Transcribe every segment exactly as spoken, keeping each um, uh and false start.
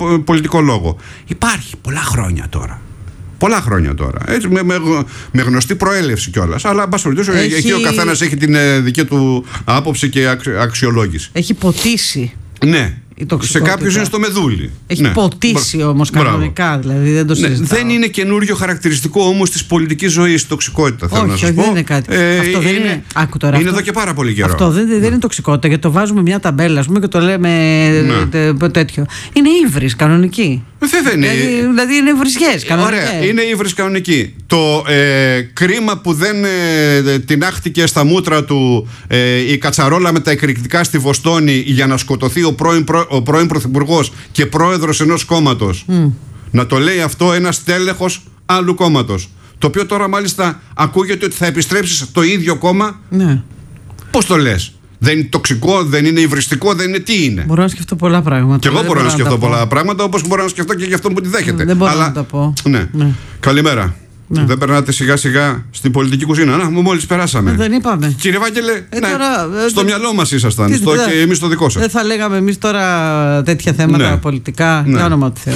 πολιτικό λόγο. Υπάρχει πολλά χρόνια τώρα. Πολλά χρόνια τώρα. Έτσι, με, με, με γνωστή προέλευση κιόλας. Αλλά, εν πάση περιπτώσει, έχει... εκεί ο καθένας έχει την ε, δική του άποψη και αξι, αξιολόγηση. Έχει ποτίσει. Ναι. Σε κάποιους είναι στο μεδούλι. Έχει ναι. ποτίσει όμως κανονικά, δηλαδή δεν το συζητάω. Ναι, δεν είναι καινούριο χαρακτηριστικό όμως της πολιτικής ζωής η τοξικότητα. Θέλω όχι, να σας όχι, πω. δεν είναι κάτι. Ε, αυτό δεν είναι, είναι. Άκου τώρα, είναι αυτό, εδώ και πάρα πολύ καιρό. Αυτό δεν, δεν ναι. είναι τοξικότητα, γιατί το βάζουμε μια ταμπέλα, ας πούμε, και το λέμε ναι. τέτοιο. Είναι ύβρις κανονική. Δεν είναι. Δηλαδή, δηλαδή είναι βρισιές κανονικές. Ωραία, είναι ύβρις κανονική. Το ε, κρίμα που δεν ε, τινάχτηκε στα μούτρα του ε, η κατσαρόλα με τα εκρηκτικά στη Βοστόνη για να σκοτωθεί ο πρώην, προ, ο πρώην πρωθυπουργός και πρόεδρος ενός κόμματος. Mm. Να το λέει αυτό ένας τέλεχος άλλου κόμματος. Το οποίο τώρα μάλιστα ακούγεται ότι θα επιστρέψει στο ίδιο κόμμα. Ναι. Πώς το λες? Δεν είναι τοξικό, δεν είναι υβριστικό, δεν είναι, τι είναι? Μπορώ να σκεφτώ πολλά πράγματα. Και εγώ μπορώ να σκεφτώ πολλά πράγματα, όπως μπορώ να σκεφτώ και για αυτό που τη δέχεται. Δεν μπορώ Αλλά, να τα πω. Ναι. Ναι. Καλημέρα. Ναι. Δεν περνάτε σιγά σιγά στην πολιτική κουζίνα? Να, μόλις περάσαμε. Δεν είπαμε. Κύριε Βάγγελε, ε, ναι, τώρα, ε, στο ε, μυαλό μας ήσασταν. Τι, στο, και εμείς στο δικό σας. Δεν θα λέγαμε εμείς τώρα τέτοια θέματα ναι. πολιτικά. Ναι. Για όνομα του Θεού.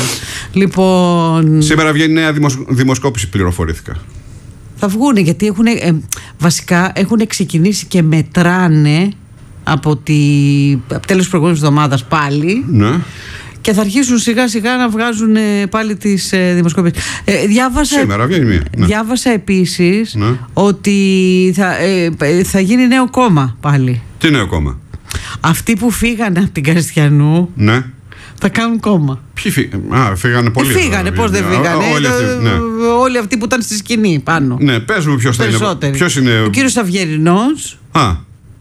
Λοιπόν. Σήμερα βγαίνει νέα δημοσ... δημοσκόπηση, πληροφορήθηκα. Θα βγούνε, γιατί έχουν, ε, βασικά έχουν ξεκινήσει και μετράνε από, τη, από τέλος προηγούμενης εβδομάδας πάλι. Ναι. Και θα αρχίσουν σιγά σιγά να βγάζουν ε, πάλι τις ε, δημοσκοπήσεις. Ε, διάβασα, Σήμερα βγαίνει μία. Ναι. Διάβασα επίσης ναι. ότι θα, ε, θα γίνει νέο κόμμα πάλι. Τι νέο κόμμα? Αυτοί που φύγανε από την Καριστιανού ναι. θα κάνουν κόμμα. Ποιοι φύγανε? Α, φύγανε πολύ. Ε, φύγανε, πώς δεν φύγανε? Όλοι αυτοί, ναι. όλοι αυτοί που ήταν στη σκηνή πάνω. Ναι, πες μου ποιος θα είναι. Ποιος είναι. Ο κύριος Αυγερινός. Α.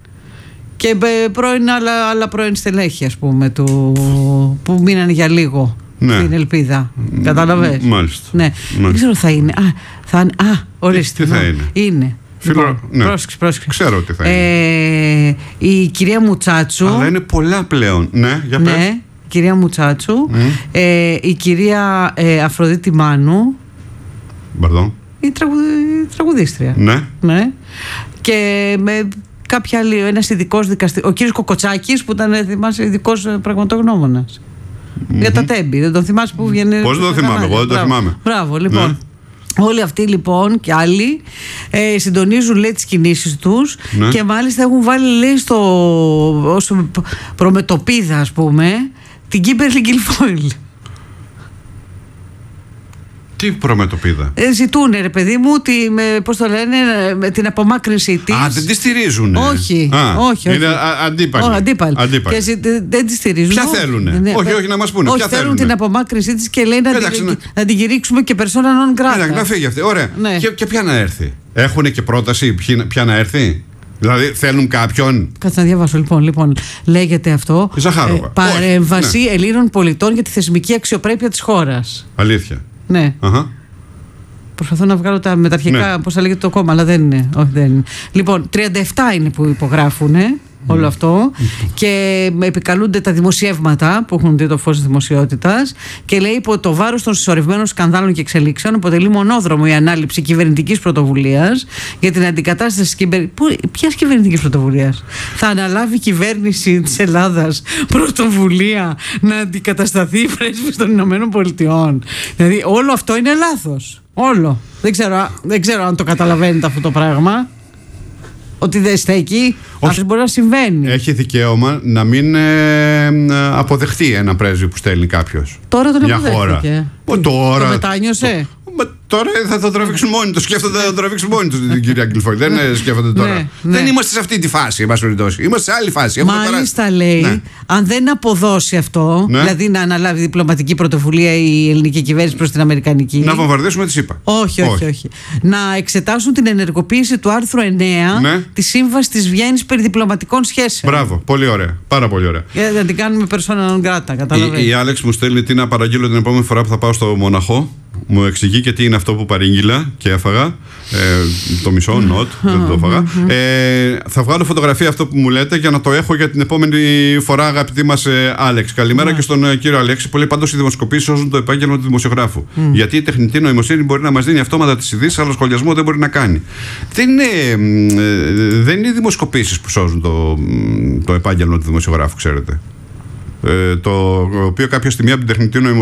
Και πρώην, άλλα, άλλα πρώην στελέχη, ας πούμε, του, που μείνανε για λίγο ναι. την Ελπίδα. Κατάλαβες? Μάλιστα. Ναι. Μάλιστα. Δεν ξέρω, θα είναι. Α, θα, α ορίστε. Τι θα είναι? Είναι. Φίλο, λοιπόν, ναι. πρόσεξε, πρόσεξε. Ξέρω τι θα είναι. Ε, η κυρία Μουτσάτσου. Αλλά είναι πολλά πλέον. Ναι, για πες. Ναι, η κυρία Μουτσάτσου. Mm. Ε, η κυρία ε, Αφροδίτη Μάνου. Μπαρδόν. Η, τραγου, η τραγουδίστρια. Ναι. Ναι. Και με κάποια άλλη, ένας ειδικός δικαστής, ο κύριος Κοκοτσάκης, που ήταν, θυμάσαι, ειδικός πραγματογνώμονας. Mm-hmm. Για τα τέμπη, δεν τον θυμάσαι που βγαίνει? Πώς δεν το θυμάμαι, εγώ δεν το θυμάμαι. Μπράβο, λοιπόν. Ναι. Όλοι αυτοί λοιπόν και άλλοι ε, συντονίζουν, λέει, τις κινήσεις τους ναι. και μάλιστα έχουν βάλει, λέει, στο, ως προμετωπίδα, ας πούμε, την Κίμπερλι Γκιλφόιλ. Τι προμετωπίδα? Ε, ζητούνε, ρε παιδί μου, τη, με, πώς το λένε, με την απομάκρυνση της. Α, δεν τη στηρίζουνε. Όχι, Α, όχι, όχι. Είναι αντίπαλοι. Oh, αντίπαλοι. αντίπαλοι. Και ζη, δεν τη στηρίζουν. Ποια θέλουνε? Ναι, όχι, όχι, να μας πούνε. Όχι, ποια θέλουν θέλουνε? την απομάκρυνσή της και λέει να, Ένταξη, την, ναι. να την κηρύξουμε και persona non grata. Ένταξη, να φύγει αυτή. Ωραία. Ναι. Και, και ποια να έρθει? Έχουνε και πρόταση ποια να έρθει? Δηλαδή θέλουν κάποιον? Κάτσε να διαβάσω. Λοιπόν, λοιπόν λέγεται αυτό. Ε, παρέμβαση ναι. Ελλήνων πολιτών για τη θεσμική αξιοπρέπεια της χώρας. Αλήθεια? Ναι. Uh-huh. Προσπαθώ να βγάλω τα μεταρχικά, ναι. πώς θα λέγεται το κόμμα, αλλά δεν είναι. Όχι, δεν είναι. Λοιπόν, τριάντα επτά είναι που υπογράφουν όλο αυτό και επικαλούνται τα δημοσιεύματα που έχουν δει το φως της δημοσιότητας και λέει υπό το βάρος των συσσωρευμένων σκανδάλων και εξελίξεων αποτελεί μονόδρομο η ανάληψη κυβερνητικής πρωτοβουλίας για την αντικατάσταση της κυβερνητικής. Ποιας κυβερνητικής πρωτοβουλίας? Θα αναλάβει η κυβέρνηση της Ελλάδας πρωτοβουλία να αντικατασταθεί η πρέσβης των Ηνωμένων Πολιτειών? Δηλαδή όλο αυτό είναι λάθος. Όλο. Δεν ξέρω, δεν ξέρω αν το καταλαβαίνετε αυτό το πράγμα. Ότι δεν στέκει. Αυτό μπορεί να συμβαίνει. Έχει δικαίωμα να μην ε, αποδεχτεί ένα πρέσβη που στέλνει κάποιος. Τώρα τον αποδέχτηκε. Χώρα. Τώρα. Το μετάνιωσε. Μα τώρα θα το τραβήξουν μόνοι του. Σκέφτονται να το τραβήξουν μόνοι του την κυρία Γκιλφόιλ. Δεν σκέφτονται τώρα. Ναι, ναι. Δεν είμαστε σε αυτή τη φάση, εν πάση περιπτώσει. Είμαστε σε άλλη φάση. Μάλιστα λέει, ναι. αν δεν αποδώσει αυτό, ναι. δηλαδή να αναλάβει διπλωματική πρωτοβουλία η ελληνική κυβέρνηση προς την αμερικανική. Να βομβαρδίσουμε τη ΣΥΠΑ. Όχι, όχι, όχι, όχι. Να εξετάσουν την ενεργοποίηση του άρθρου εννέα ναι. της Σύμβασης της Βιέννης περί διπλωματικών σχέσεων. Μπράβο, πολύ ωραία. Πάρα πολύ ωραία. Για να την κάνουμε persona non grata, καταλαβαίνετε. Η, η Άλεξ μου στέλνει τι να παραγγείλω την επόμενη φορά που θα πάω στο Μοναχό. Μου εξηγεί και τι είναι αυτό που παρήγγειλα και έφαγα. Ε, το μισό, not, δεν το έφαγα. Ε, θα βγάλω φωτογραφία αυτό που μου λέτε για να το έχω για την επόμενη φορά, αγαπητή μας ε, Άλεξ. Καλημέρα και στον ε, κύριο Αλέξη. Πολύ πάντως οι δημοσκοπήσεις σώζουν το επάγγελμα του δημοσιογράφου. Mm. Γιατί η τεχνητή νοημοσύνη μπορεί να μας δίνει αυτόματα τις ειδήσεις, αλλά σχολιασμό δεν μπορεί να κάνει. Δεν είναι, ε, δεν είναι οι δημοσκοπήσεις που σώζουν το, το επάγγελμα του δημοσιογράφου, ξέρετε. Ε, το οποίο κάποια στιγμή από την τεχνητή νοημοσύνη